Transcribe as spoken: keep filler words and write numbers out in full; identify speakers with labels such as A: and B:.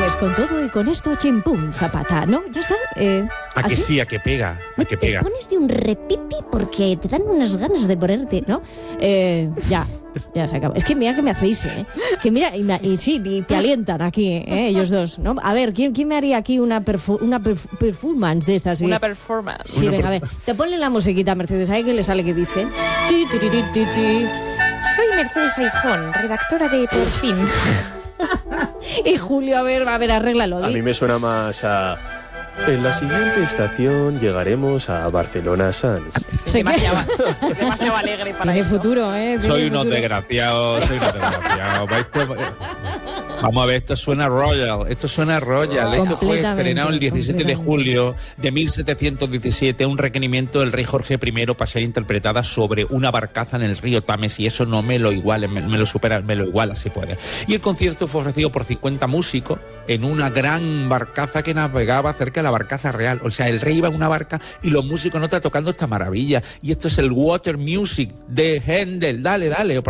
A: Pues con todo y con esto, chimpum, zapata, ¿no? Ya está. Eh,
B: a que
A: ¿así?
B: sí, a que pega, a que
A: Te
B: pega.
A: pones de un repipi porque te dan unas ganas de ponerte, ¿no? Eh, ya, ya se acabó. Es que mira que me hacéis, ¿eh? Que mira, y, me, y sí, y te alientan aquí, ¿eh? Ellos dos, ¿no? A ver, ¿quién, quién me haría aquí una, perfu una perf performance de estas? ¿Sí?
C: Una performance.
A: Sí,
B: Una
A: venga, a ver. Te ponle la musiquita, Mercedes, ahí que le sale que dice. Ti, ti, ti, ti, ti, ti.
C: Soy Mercedes Aijón, redactora de Por Fin.
A: Y Julio, a ver, a ver, arréglalo.
D: A
A: di.
D: mí me suena más a... En la siguiente estación llegaremos a Barcelona Sans.
C: Es
A: Se
C: demasiado, es demasiado alegre para
A: Tiene
C: eso.
A: futuro, ¿eh? Tiene
B: Soy unos
A: futuro.
B: desgraciados, soy unos desgraciados. Va, esto- Vamos a ver, esto suena Royal, esto suena Royal. Esto fue
A: Completamente,
B: estrenado el diecisiete de julio de mil setecientos diecisiete, un requerimiento del rey Jorge primero para ser interpretada sobre una barcaza en el río Tames, y eso no me lo iguala, me, me lo supera, me lo iguala si puede. Y el concierto fue ofrecido por cincuenta músicos en una gran barcaza que navegaba cerca de la barcaza real. O sea, el rey iba en una barca y los músicos no están tocando esta maravilla. Y esto es el Water Music de Händel. Dale, dale.